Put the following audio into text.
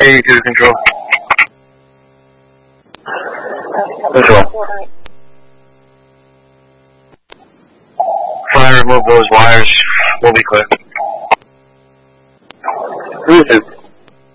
82 control. Control. Try and remove those wires. We'll be clear. 32.